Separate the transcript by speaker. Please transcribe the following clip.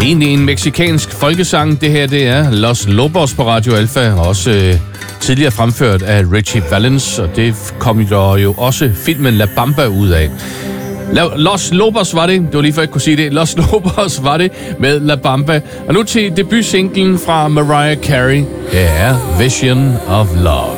Speaker 1: Egentlig en mexikansk folkesang. Det her, det er Los Lobos på Radio Alfa, også tidligere fremført af Richie Valens, og det kom der jo også filmen La Bamba ud af. Los Lobos var det. Det var lige før jeg kunne sige det. Los Lobos var det med La Bamba. Og nu til debutsinglen fra Mariah Carey. Det er Vision of Love.